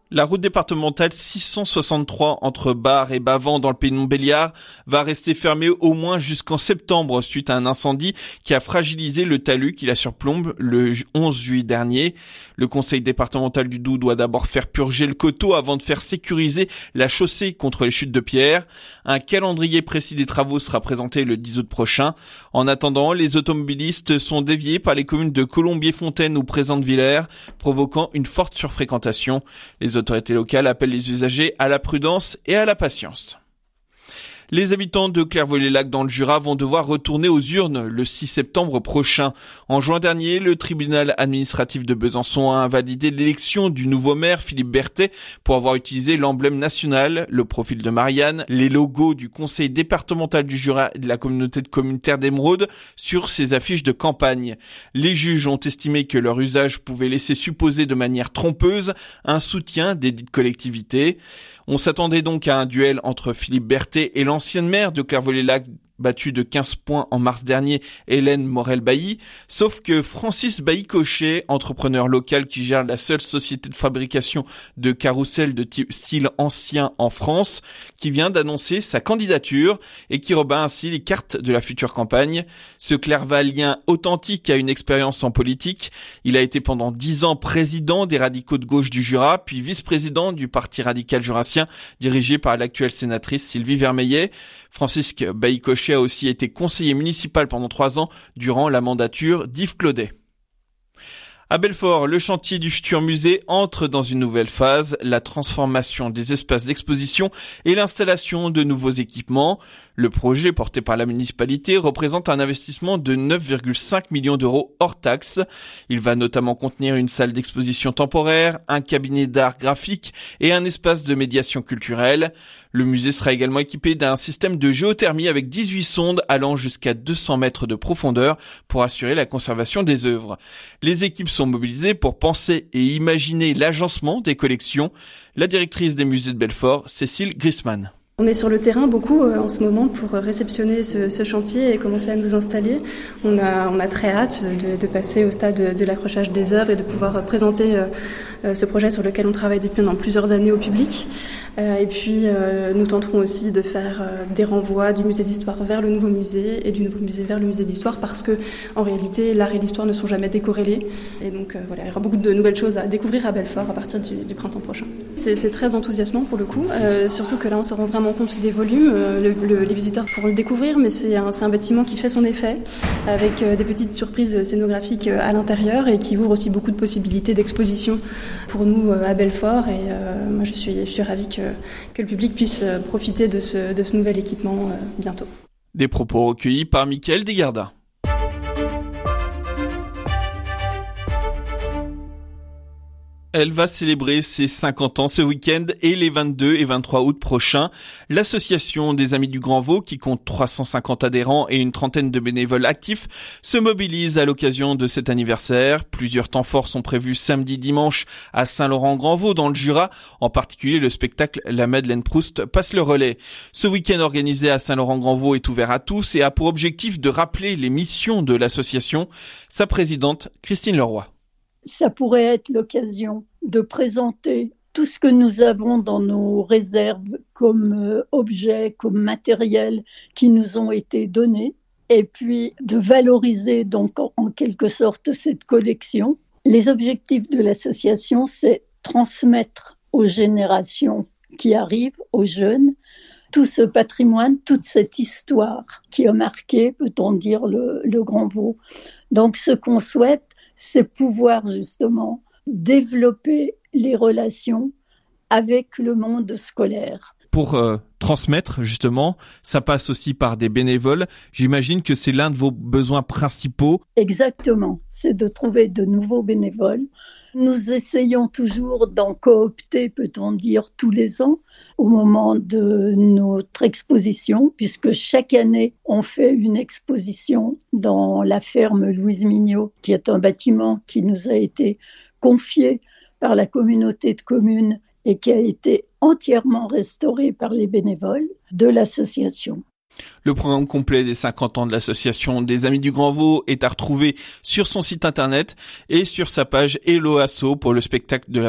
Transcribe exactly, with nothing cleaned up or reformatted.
La route départementale six cent soixante-trois entre Bar et Bavent dans le pays de Montbéliard va rester fermée au moins jusqu'en septembre suite à un incendie qui a fragilisé le talus qui la surplombe le onze juillet dernier. Le conseil départemental du Doubs doit d'abord faire purger le coteau avant de faire sécuriser la chaussée contre les chutes de pierre. Un calendrier précis des travaux sera présenté le dix août prochain. En attendant, les automobilistes sont déviés par les communes de Colombier-Fontaine ou Présente-Villers, provoquant une forte surfréquentation. Les Les autorités locales appellent les usagers à la prudence et à la patience. Les habitants de Clairvaux-les-Lacs dans le Jura vont devoir retourner aux urnes le six septembre prochain. En juin dernier, le tribunal administratif de Besançon a invalidé l'élection du nouveau maire Philippe Berthet pour avoir utilisé l'emblème national, le profil de Marianne, les logos du conseil départemental du Jura et de la communauté de communes Terre d'Émeraude sur ses affiches de campagne. Les juges ont estimé que leur usage pouvait laisser supposer de manière trompeuse un soutien des dites collectivités. On s'attendait donc à un duel entre Philippe Berthet et l'ancienne maire de Clairvaux-les-Lacs, battue de quinze points en mars dernier, Hélène Morel-Bailly, sauf que Francis Bailly-Cochet, entrepreneur local qui gère la seule société de fabrication de carrousels de style ancien en France, qui vient d'annoncer sa candidature et qui rebat ainsi les cartes de la future campagne. Ce Clairvalien authentique a une expérience en politique. Il a été pendant dix ans président des radicaux de gauche du Jura, puis vice-président du Parti radical jurassien, dirigé par l'actuelle sénatrice Sylvie Vermeillet. Francis Bailly-Cochet a aussi été conseiller municipal pendant trois ans durant la mandature d'Yves Clodet. À Belfort, le chantier du futur musée entre dans une nouvelle phase, la transformation des espaces d'exposition et l'installation de nouveaux équipements. Le projet porté par la municipalité représente un investissement de neuf virgule cinq millions d'euros hors taxes. Il va notamment contenir une salle d'exposition temporaire, un cabinet d'art graphique et un espace de médiation culturelle. Le musée sera également équipé d'un système de géothermie avec dix-huit sondes allant jusqu'à deux cents mètres de profondeur pour assurer la conservation des œuvres. Les équipes sont mobilisées pour penser et imaginer l'agencement des collections. La directrice des musées de Belfort, Cécile Grisman. On est sur le terrain beaucoup euh, en ce moment pour réceptionner ce, ce chantier et commencer à nous installer. On a, on a très hâte de, de passer au stade de, de l'accrochage des œuvres et de pouvoir présenter euh, ce projet sur lequel on travaille depuis maintenant plusieurs années au public. Euh, et puis euh, nous tenterons aussi de faire euh, des renvois du musée d'histoire vers le nouveau musée et du nouveau musée vers le musée d'histoire parce que en réalité l'art et l'histoire ne sont jamais décorrélés. Et donc euh, voilà, il y aura beaucoup de nouvelles choses à découvrir à Belfort à partir du, du printemps prochain. C'est, c'est très enthousiasmant pour le coup, euh, surtout que là on se rend vraiment compte des volumes, le, le, les visiteurs pourront le découvrir, mais c'est un, c'est un bâtiment qui fait son effet, avec euh, des petites surprises scénographiques à l'intérieur et qui ouvre aussi beaucoup de possibilités d'exposition pour nous euh, à Belfort. Et euh, moi je suis, je suis ravie que, que le public puisse profiter de ce, de ce nouvel équipement euh, bientôt. Des propos recueillis par Mickaël Desgardas. Elle va célébrer ses cinquante ans ce week-end et les vingt-deux et vingt-trois août prochains. L'association des Amis du Grand Vaud, qui compte trois cent cinquante adhérents et une trentaine de bénévoles actifs, se mobilise à l'occasion de cet anniversaire. Plusieurs temps forts sont prévus samedi, dimanche à Saint-Laurent-Grand-Vaud dans le Jura. En particulier, le spectacle La Madeleine Proust passe le relais. Ce week-end organisé à Saint-Laurent-Grand-Vaud est ouvert à tous et a pour objectif de rappeler les missions de l'association. Sa présidente, Christine Leroy. Ça pourrait être l'occasion de présenter tout ce que nous avons dans nos réserves comme euh, objets, comme matériel qui nous ont été donnés, et puis de valoriser donc en, en quelque sorte cette collection. Les objectifs de l'association, c'est transmettre aux générations qui arrivent, aux jeunes, tout ce patrimoine, toute cette histoire qui a marqué, peut-on dire, le, le Grand Vaud. Donc ce qu'on souhaite, c'est pouvoir justement développer les relations avec le monde scolaire. Pour euh, transmettre, justement, ça passe aussi par des bénévoles. J'imagine que c'est l'un de vos besoins principaux. Exactement, c'est de trouver de nouveaux bénévoles. Nous essayons toujours d'en coopter, peut-on dire, tous les ans au moment de notre exposition, puisque chaque année, on fait une exposition dans la ferme Louise Mignot, qui est un bâtiment qui nous a été confié par la communauté de communes et qui a été entièrement restauré par les bénévoles de l'association. Le programme complet des cinquante ans de l'association des Amis du Grand Vaud est à retrouver sur son site internet et sur sa page Hello Asso pour le spectacle de la